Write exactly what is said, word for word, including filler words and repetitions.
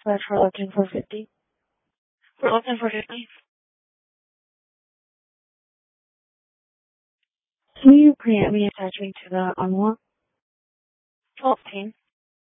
But we're looking for fifty. We're looking for fifty. Can you grant me attaching to the envelope? twelve.